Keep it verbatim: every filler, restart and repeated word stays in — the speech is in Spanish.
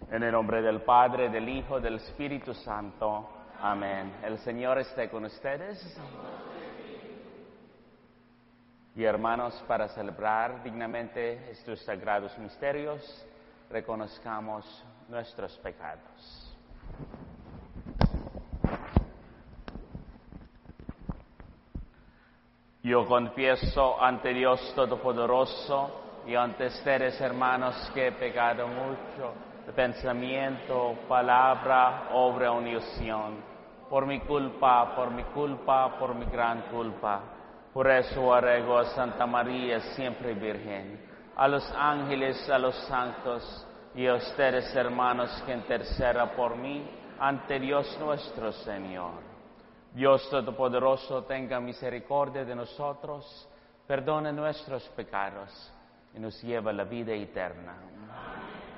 En el nombre del Padre, del Hijo, del Espíritu Santo. Amén. El Señor esté con ustedes. Y hermanos, para celebrar dignamente estos sagrados misterios, reconozcamos nuestros pecados. Yo confieso ante Dios Todopoderoso y ante ustedes, hermanos, que he pecado mucho de pensamiento, palabra, obra o omisión, por mi culpa, por mi culpa, por mi gran culpa. Por eso ruego a Santa María, siempre Virgen, a los ángeles, a los santos y a ustedes, hermanos, que interceda por mí ante Dios nuestro Señor. Dios Todopoderoso tenga misericordia de nosotros, perdone nuestros pecados y nos lleve a la vida eterna.